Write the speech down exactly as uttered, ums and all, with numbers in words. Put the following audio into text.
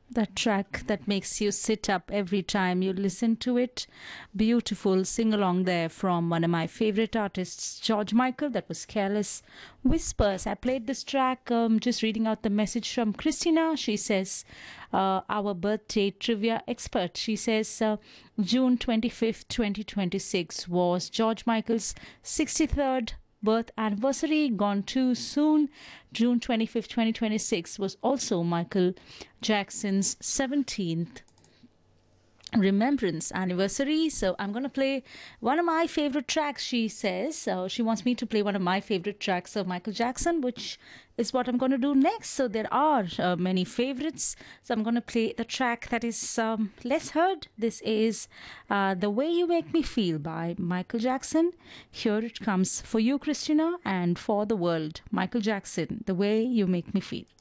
That track that makes you sit up every time you listen to it. Beautiful sing along there from one of my favorite artists, George Michael. That was Careless Whispers. I played this track um, just reading out the message from Christina. She says, uh, our birthday trivia expert. She says, uh, June twenty-fifth, twenty twenty-six was George Michael's sixty-third birth anniversary. Gone too soon. June twenty-fifth, twenty twenty-six was also Michael Jackson's seventeenth remembrance anniversary. So I'm going to play one of my favorite tracks, she says. So she wants me to play one of my favorite tracks of Michael Jackson, which is what I'm going to do next. So there are uh, many favorites. So I'm going to play the track that is um, less heard. This is uh, The Way You Make Me Feel by Michael Jackson. Here it comes for you, Christina, and for the world. Michael Jackson, The Way You Make Me Feel.